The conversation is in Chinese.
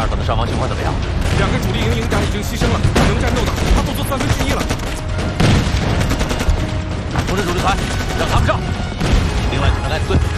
口的伤亡情况怎么样 ？2个主力营营长已经牺牲了，能战斗的差不多1/3了。 不是主力团，让他们上。另外几个来自队